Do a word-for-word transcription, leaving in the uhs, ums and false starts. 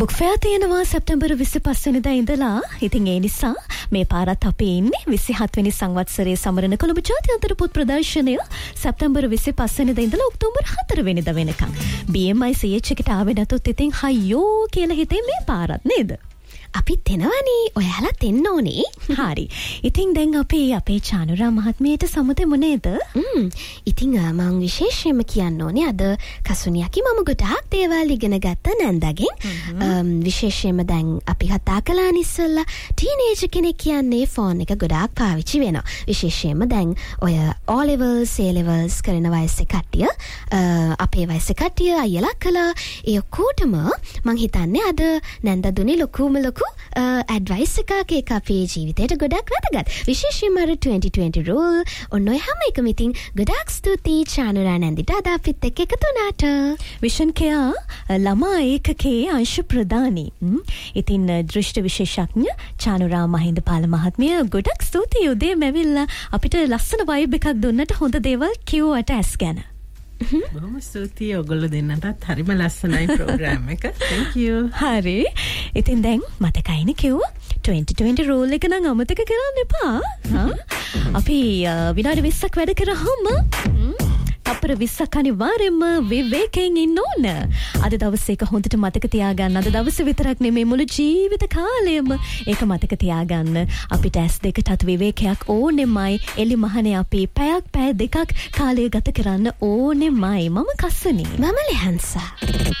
Book fair තියෙනවා සැප්තැම්බර් විසිපහ වෙනිදා ඉඳලා. ඉතින් ඒ නිසා මේ පාරත් අපි ඉන්නේ විසිහත් වෙනි සංවත්සරයේ සමරන කොළඹ ජාත්‍යන්තර පොත් ප්‍රදර්ශනය සැප්තැම්බර් විසිපහ වෙනිදා ඉඳලා ඔක්තෝබර් හතර වෙනිදා වෙනකම්. බී එම් අයි සී එච් එකට ආවේ නැතොත් ඉතින් හයියෝ කියලා හිතේ මේ පාරත් නේද? අපිත් එනවනේ. ඔයාලත් එන්න ඕනේ. හරි. ඉතින් දැන් අපි අපේ චානුරා මහත්මියට සමුදෙමු නේද? හ්ම්. ඉතින් මම විශේෂයෙන්ම කියන්න ඕනේ අද කසුනියකි මම ගොඩාක් දේවල් ඉගෙන ගත්ත නැන්දාගෙන්. විශේෂයෙන්ම දැන් අපි කතා කළා ඉස්සෙල්ලා ටීනේජර් කෙනෙක් කියන්නේ ෆෝන් එක ගොඩාක් පාවිච්චි වෙනවා. විශේෂයෙන්ම දැන් ඔය O levels, A levels කරන වයසේ කට්ටිය, අපේ වයසේ කට්ටිය අයියලා කළා. ඒ ඔක්කොටම මං හිතන්නේ අද නැන්දා දුන්නේ ලොකුම ලොකු ඇඩ්වයිස් එකක්. ඒක අපේ ජීවිතයට ගොඩක් වැදගත්. විශේෂයෙන්ම අර twenty twenty rule ඔන්න ඔය හැම එකම ඉතින් ගොඩාක් ස්තුතියි චානුරා නැන්දිට අද අපිත් එක්ක එකතු වුණාට. විෂන් කෙයා ළමා ඒකකයේ අංශ ප්‍රධානී. ඉතින් දෘෂ්ටි විශේෂඥ චානුරා මහින්දපාල මහත්මිය ගොඩක් ස්තුතියි උදේම ඇවිල්ලා අපිට ලස්සන වයිබ් එකක් දුන්නට, හොඳ දේවල් කිව්වට ඇස් ගැන. බොහොම ස්තුතියි ඔයගොල්ලෝ දෙන්නටත්. හරිම ලස්සනයි ප්‍රෝග්‍රෑම් එක. thank you. හරි. ඉතින් දැන් මතකයිනේ කිව්වා twenty twenty රූල් එක නම් අමතක කරන්න එපා. අපි විනාඩි විස්සක් වැඩ කරාම තප්පර විස්සක් අනිවාර්යෙන්ම විවේකයෙන් ඉන්න ඕන. අද දවසේ එක හොඳට මතක තියාගන්න. අද දවසේ විතරක් නෙමෙයි මුළු ජීවිත කාලයම ඒක මතක තියාගන්න. අපිට ඇස් දෙකටත් විවේකයක් ඕනෙමයි. එලි මහනේ අපි පැයක් පැය දෙකක් කාලය ගත කරන්න ඕනෙමයි. මම කස්සනේ. මම ලෙහන්සා.